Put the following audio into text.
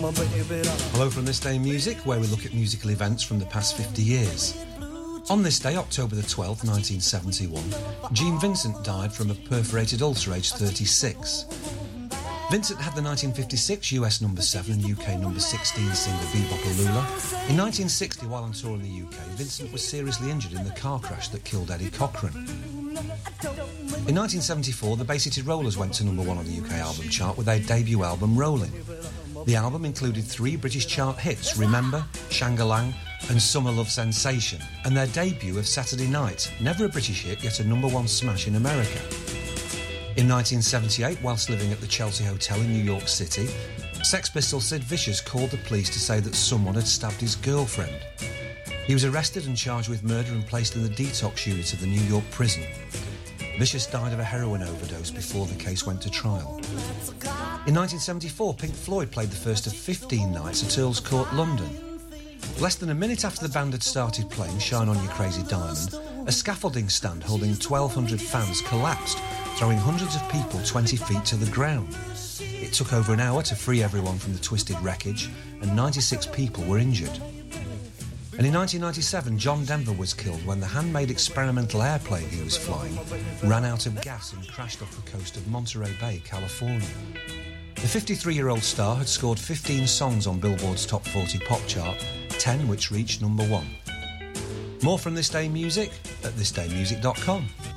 Hello from This Day in Music, where we look at musical events from the past 50 years. On this day, October the 12th, 1971, Gene Vincent died from a perforated ulcer aged 36. Vincent had the 1956 US number 7 and UK number 16 single Be-Bop-A-Lula. In 1960, while on tour in the UK, Vincent was seriously injured in the car crash that killed Eddie Cochran. In 1974, the Bay City Rollers went to number 1 on the UK album chart with their debut album, Rolling. The album included 3 British chart hits, Remember, Shang-a-Lang and Summer Love Sensation, and their debut of Saturday Night, never a British hit, yet a number 1 smash in America. In 1978, whilst living at the Chelsea Hotel in New York City, Sex Pistols Sid Vicious called the police to say that someone had stabbed his girlfriend. He was arrested and charged with murder and placed in the detox unit of the New York prison. Vicious died of a heroin overdose before the case went to trial. In 1974, Pink Floyd played the first of 15 nights at Earl's Court, London. Less than a minute after the band had started playing Shine On You Crazy Diamond, a scaffolding stand holding 1,200 fans collapsed, throwing hundreds of people 20 feet to the ground. It took over an hour to free everyone from the twisted wreckage, and 96 people were injured. And in 1997, John Denver was killed when the handmade experimental airplane he was flying ran out of gas and crashed off the coast of Monterey Bay, California. The 53-year-old star had scored 15 songs on Billboard's Top 40 pop chart, 10 which reached number 1. More from This Day in Music at thisdaymusic.com.